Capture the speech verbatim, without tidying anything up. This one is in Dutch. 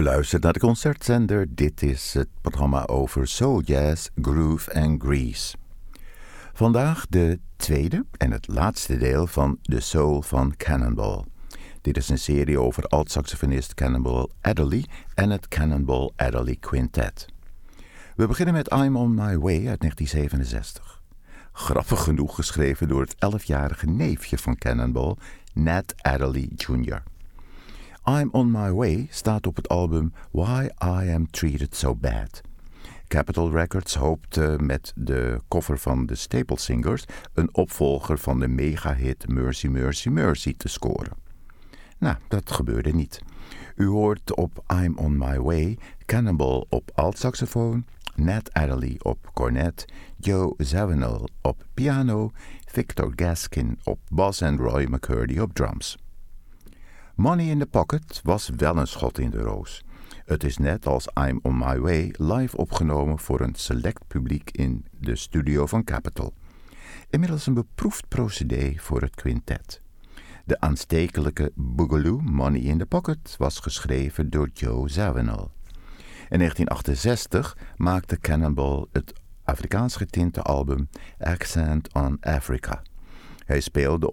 luistert naar de concertzender. Dit is het programma over soul jazz, groove en grease. Vandaag de tweede en het laatste deel van The Soul van Cannonball. Dit is een serie over alt-saxofonist Cannonball Adderley en het Cannonball Adderley Quintet. We beginnen met I'm on My Way uit negentien zevenenzestig. Grappig genoeg geschreven door het elfjarige neefje van Cannonball, Nat Adderley junior I'm on My Way staat op het album Why I Am Treated So Bad. Capitol Records hoopte met de cover van de Staple Singers een opvolger van de megahit Mercy Mercy Mercy te scoren. Nou, dat gebeurde niet. U hoort op I'm on My Way Cannonball op altsaxofoon, Nat Adderley op cornet, Joe Zawinul op piano, Victor Gaskin op bas en Roy McCurdy op drums. Money in the Pocket was wel een schot in de roos. Het is net als I'm on My Way live opgenomen voor een select publiek in de studio van Capitol. Inmiddels een beproefd procedé voor het quintet. De aanstekelijke boogaloo Money in the Pocket was geschreven door Joe Zawinul. In negentien achtenzestig maakte Cannonball het Afrikaans getinte album Accent on Africa. Hij speelde